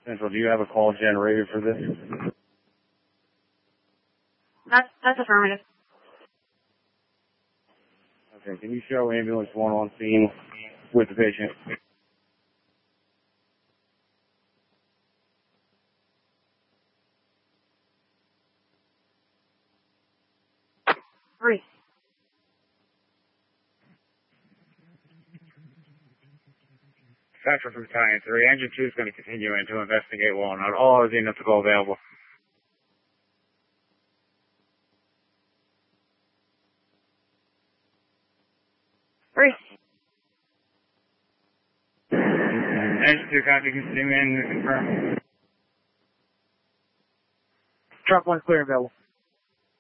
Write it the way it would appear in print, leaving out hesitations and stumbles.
Central, do you have a call generated for this? That's affirmative. Okay, can you show ambulance 1 on scene with the patient? Three. Dispatcher from Battalion 3, Engine 2 is going to continue in to investigate Walnut. All other units will go available. Three. Engine 2, copy, continue in, confirm. Truck 1 clear available.